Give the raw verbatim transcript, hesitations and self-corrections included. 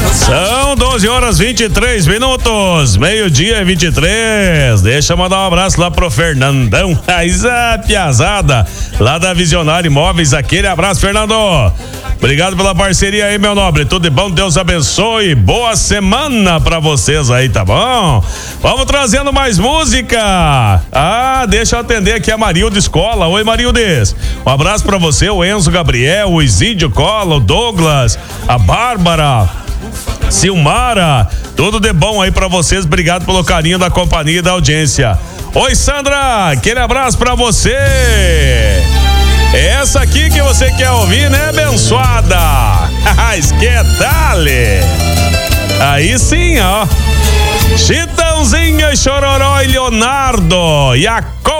São doze horas e vinte e três minutos, meio-dia e vinte e três. Deixa eu mandar um abraço lá pro Fernandão, a piazada lá da Visionário Imóveis. Aquele abraço, Fernando. Obrigado pela parceria aí, meu nobre. Tudo de bom, Deus abençoe. Boa semana pra vocês aí, tá bom? Vamos trazendo mais música. Ah, deixa eu atender aqui a Marilda Escola. Oi, Marildes. Um abraço pra você, o Enzo Gabriel, o Isídio Cola, o Douglas, a Bárbara, Silmara. Tudo de bom aí pra vocês. Obrigado pelo carinho da companhia e da audiência. Oi, Sandra. Aquele abraço pra você. Essa aqui que você quer ouvir, né, abençoada? Esquetale! Aí sim, ó. Chitãozinho, Chororó e Leonardo. E a